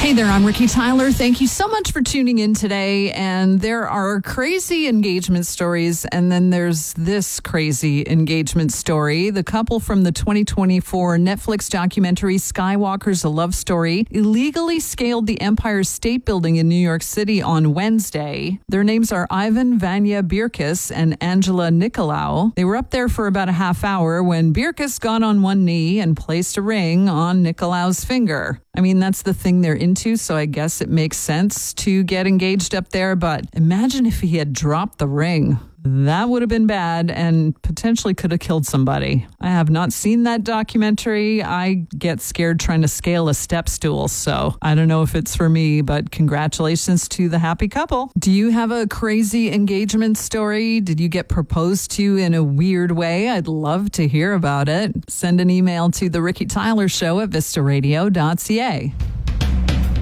Hey there, I'm Ricky Tyler. Thank you so much for tuning in today. And there are crazy engagement stories, and then there's this crazy engagement story. The couple from the 2024 Netflix documentary Skywalker's a Love Story illegally scaled the Empire State Building in New York City on Wednesday. Their names are Ivan Vanya Birkis and Angela Nicolau. They were up there for about a half hour when Birkis got on one knee and placed a ring on Nicolau's finger. I mean, that's the thing they're into, so I guess it makes sense to get engaged up there. But imagine if he had dropped the ring. That would have been bad and potentially could have killed somebody. I have not seen that documentary. I get scared trying to scale a step stool, so I don't know if it's for me, but congratulations to the happy couple. Do you have a crazy engagement story? Did you get proposed to in a weird way? I'd love to hear about it. Send an email to The Ricky Tyler Show at vistaradio.ca.